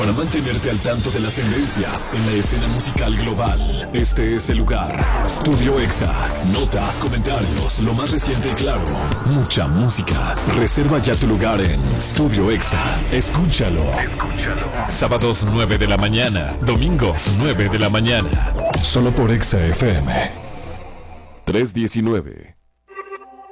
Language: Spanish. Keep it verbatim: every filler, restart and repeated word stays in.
Para mantenerte al tanto de las tendencias en la escena musical global, este es el lugar. Studio Exa. Notas, comentarios, lo más reciente y claro. Mucha música. Reserva ya tu lugar en Studio Exa. Escúchalo. Escúchalo. Sábados nueve de la mañana. Domingos nueve de la mañana. Solo por Exa F M. trescientos diecinueve.